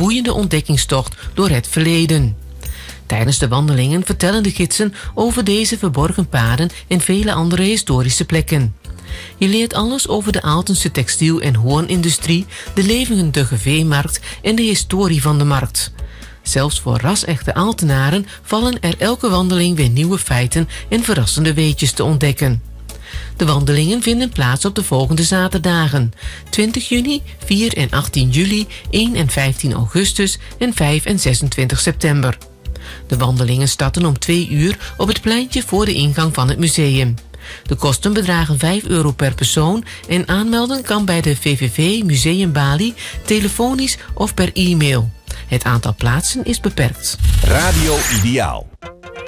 boeiende ontdekkingstocht door het verleden. Tijdens de wandelingen vertellen de gidsen over deze verborgen paden en vele andere historische plekken. Je leert alles over de Aaltense textiel- en hoornindustrie, de levendige veemarkt en de historie van de markt. Zelfs voor ras-echte Aaltenaren vallen er elke wandeling weer nieuwe feiten en verrassende weetjes te ontdekken. De wandelingen vinden plaats op de volgende zaterdagen: 20 juni, 4 en 18 juli, 1 en 15 augustus en 5 en 26 september. De wandelingen starten om 2 uur op het pleintje voor de ingang van het museum. De kosten bedragen €5 per persoon en aanmelden kan bij de VVV Museum Bali, telefonisch of per e-mail. Het aantal plaatsen is beperkt. Radio Ideaal.